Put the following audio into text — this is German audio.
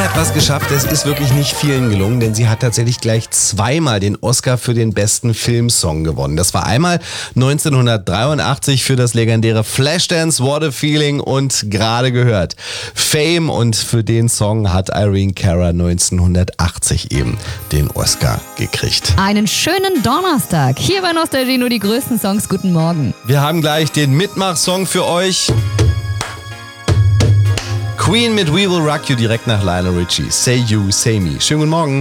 hat was geschafft, das ist wirklich nicht vielen gelungen, denn sie hat tatsächlich gleich zweimal den Oscar für den besten Filmsong gewonnen. Das war einmal 1983 für das legendäre Flashdance, What a Feeling und gerade gehört Fame, und für den Song hat Irene Cara 1980 eben den Oscar gekriegt. Einen schönen Donnerstag. Hier bei Nostalgie nur die größten Songs. Guten Morgen. Wir haben gleich den Mitmachsong für euch. Queen mit We Will Rock You direkt nach Lionel Richie. Say You, Say Me. Schönen guten Morgen.